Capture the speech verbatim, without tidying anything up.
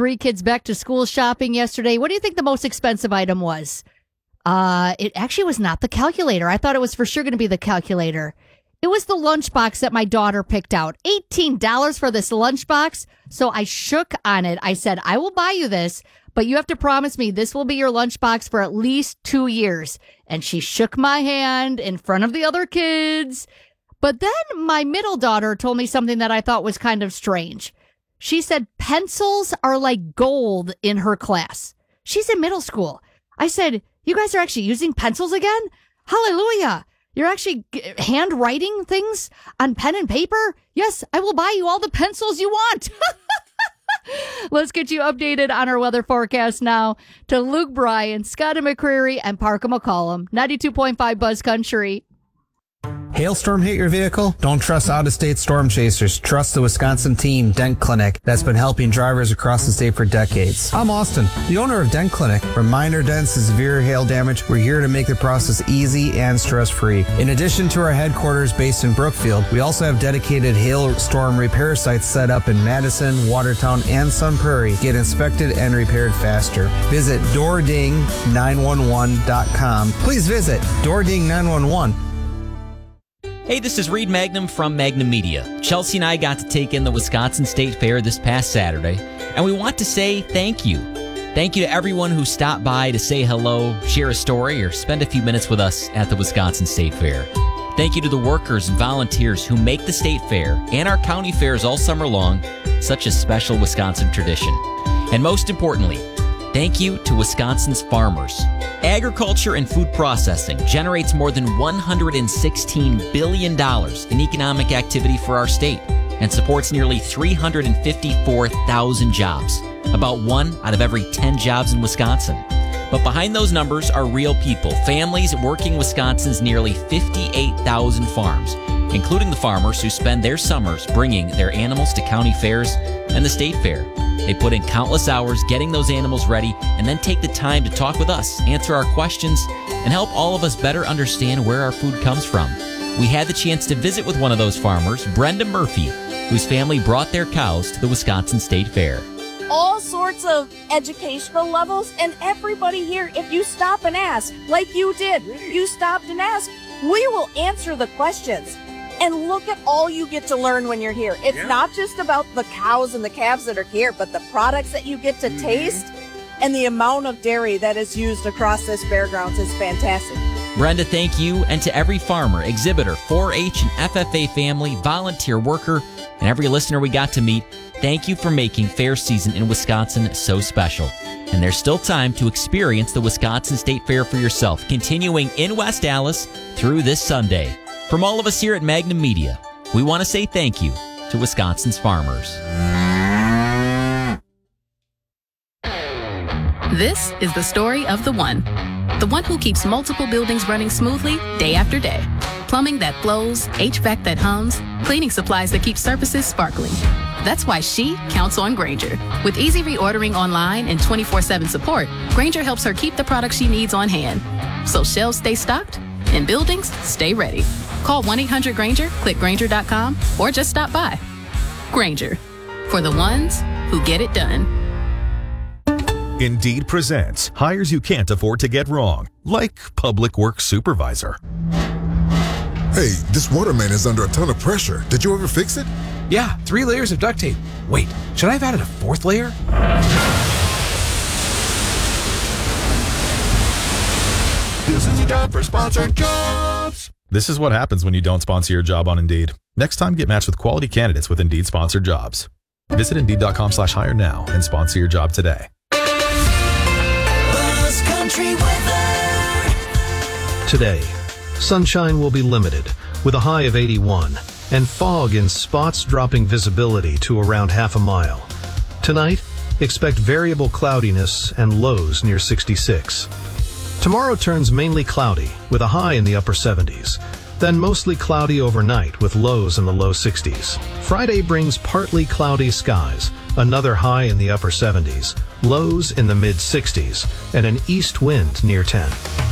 three kids back to school shopping yesterday. What do you think the most expensive item was? Uh, it actually was not the calculator. I thought it was for sure going to be the calculator. It was the lunchbox that my daughter picked out. eighteen dollars for this lunchbox. So I shook on it. I said, I will buy you this, but you have to promise me this will be your lunchbox for at least two years. And she shook my hand in front of the other kids. But then my middle daughter told me something that I thought was kind of strange. She said pencils are like gold in her class. She's in middle school. I said, you guys are actually using pencils again? Hallelujah. You're actually handwriting things on pen and paper? Yes, I will buy you all the pencils you want. Let's get you updated on our weather forecast now to Luke Bryan, Scott McCreary, and Parker McCollum. ninety-two point five Buzz Country. Hailstorm hit your vehicle? Don't trust out-of-state storm chasers. Trust the Wisconsin team, Dent Clinic, that's been helping drivers across the state for decades. I'm Austin, the owner of Dent Clinic. From minor dents to severe hail damage, we're here to make the process easy and stress-free. In addition to our headquarters based in Brookfield, we also have dedicated hailstorm repair sites set up in Madison, Watertown, and Sun Prairie. Get inspected and repaired faster. Visit door ding nine one one dot com. Please visit door ding nine one one. Hey, this is Reed Magnum from Magnum Media. Chelsea and I got to take in the Wisconsin State Fair this past Saturday, and we want to say thank you. Thank you to everyone who stopped by to say hello, share a story, or spend a few minutes with us at the Wisconsin State Fair. Thank you to the workers and volunteers who make the State Fair and our county fairs all summer long such a special Wisconsin tradition. And most importantly, thank you to Wisconsin's farmers. Agriculture and food processing generates more than one hundred sixteen billion dollars in economic activity for our state and supports nearly three hundred fifty-four thousand jobs, about one out of every ten jobs in Wisconsin. But behind those numbers are real people, families working Wisconsin's nearly fifty-eight thousand farms, including the farmers who spend their summers bringing their animals to county fairs and the state fair. They put in countless hours getting those animals ready and then take the time to talk with us, answer our questions, and help all of us better understand where our food comes from. We had the chance to visit with one of those farmers, Brenda Murphy, whose family brought their cows to the Wisconsin State Fair. All sorts of educational levels, and everybody here, if you stop and ask, like you did, you stopped and asked, we will answer the questions. And look at all you get to learn when you're here. It's yeah. not just about the cows and the calves that are here, but the products that you get to mm-hmm. taste and the amount of dairy that is used across this fairgrounds is fantastic. Brenda, thank you. And to every farmer, exhibitor, four H and F F A family, volunteer worker, and every listener we got to meet, thank you for making fair season in Wisconsin so special. And there's still time to experience the Wisconsin State Fair for yourself, continuing in West Allis through this Sunday. From all of us here at Magnum Media, we want to say thank you to Wisconsin's farmers. This is the story of the one. The one who keeps multiple buildings running smoothly day after day. Plumbing that flows, H V A C that hums, cleaning supplies that keep surfaces sparkling. That's why she counts on Grainger. With easy reordering online and twenty-four seven support, Grainger helps her keep the products she needs on hand. So shelves stay stocked and buildings stay ready. Call one eight hundred Grainger, click Grainger dot com, or just stop by. Grainger, for the ones who get it done. Indeed presents hires you can't afford to get wrong, like public works supervisor. Hey, this water main is under a ton of pressure. Did you ever fix it? Yeah, three layers of duct tape. Wait, should I have added a fourth layer? This is your job for sponsored jobs. This is what happens when you don't sponsor your job on Indeed. Next time, get matched with quality candidates with Indeed sponsored jobs. Visit Indeed.com slash hire now and sponsor your job today. Buzz Country weather. Today, sunshine will be limited with a high of eighty-one and fog in spots dropping visibility to around half a mile. Tonight, expect variable cloudiness and lows near sixty-six. Tomorrow turns mainly cloudy with a high in the upper seventies, then mostly cloudy overnight with lows in the low sixties. Friday brings partly cloudy skies, another high in the upper seventies, lows in the mid sixties, and an east wind near ten.